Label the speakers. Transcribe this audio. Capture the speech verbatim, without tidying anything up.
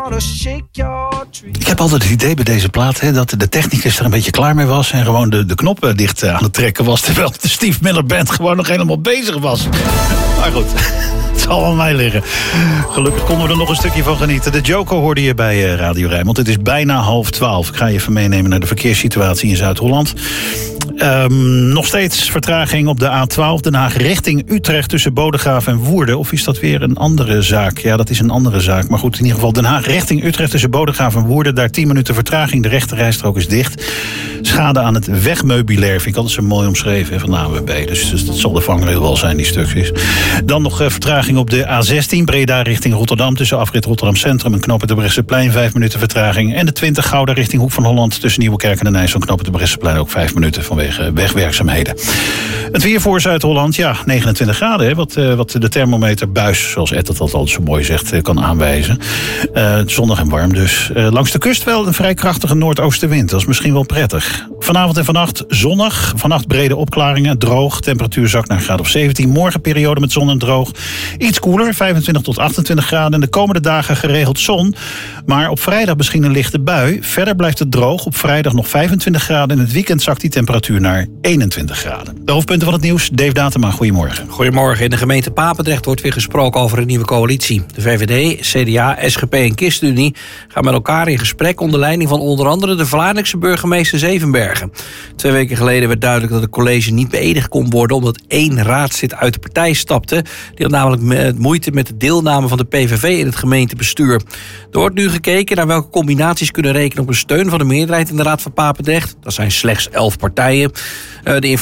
Speaker 1: Ik heb altijd het idee bij deze plaat hè, dat de technicus er een beetje klaar mee was en gewoon de, de knoppen dicht aan het trekken was, terwijl de Steve Miller Band gewoon nog helemaal bezig was. Maar goed, het zal aan mij liggen. Gelukkig konden we er nog een stukje van genieten. De Joker hoorde je bij Radio Rijnmond. Het is bijna half twaalf. Ik ga je even meenemen naar de verkeerssituatie in Zuid-Holland. Um, nog steeds vertraging op de A twaalf Den Haag richting Utrecht tussen Bodegraaf en Woerden. Of is dat weer een andere zaak? Ja, dat is een andere zaak. Maar goed, in ieder geval Den Haag richting Utrecht tussen Bodegraaf en Woerden. Daar tien minuten vertraging. De rechte rijstrook is dicht. Schade aan het wegmeubilair vind ik altijd zo mooi omschreven van de A N W B. Dus, dus dat zal de vangrail wel zijn, die stukjes. Dan nog uh, vertraging op de A zestien Breda richting Rotterdam tussen afrit Rotterdam Centrum en knooppunt de Bresseplein. Vijf minuten vertraging. En de twintig Gouda richting Hoek van Holland tussen Nieuwekerk en de Nijs van knooppunt de Bresseplein ook vijf minuten vanwege wegwerkzaamheden. Het weer voor Zuid-Holland, ja, negenentwintig graden, hè, wat, uh, wat de thermometerbuis, zoals Ed dat altijd zo mooi zegt, uh, kan aanwijzen. Uh, zonnig en warm dus. Uh, langs de kust wel een vrij krachtige noordoostenwind. Dat is misschien wel prettig. Vanavond en vannacht zonnig. Vannacht brede opklaringen, droog. Temperatuur zakt naar een graad of zeventien. Morgen periode met zon en droog. Iets koeler, vijfentwintig tot achtentwintig graden. En de komende dagen geregeld zon. Maar op vrijdag misschien een lichte bui. Verder blijft het droog. Op vrijdag nog vijfentwintig graden. In het weekend zakt die temperatuur naar eenentwintig graden. De hoofdpunten van het nieuws. Dave Datema, goedemorgen.
Speaker 2: Goedemorgen. In de gemeente Papendrecht wordt weer gesproken over een nieuwe coalitie. De V V D, C D A, S G P en ChristenUnie gaan met elkaar in gesprek onder leiding van onder andere de Vlaardingse burgemeester Zevenbergen. Twee weken geleden werd duidelijk dat het college niet beëdigd kon worden omdat één raadslid uit de partij stapte. Die had namelijk met moeite met de deelname van de P V V in het gemeentebestuur. Er wordt nu gekeken naar welke combinaties kunnen rekenen op een steun van de meerderheid in de Raad van Papendrecht. Dat zijn slechts elf partijen. De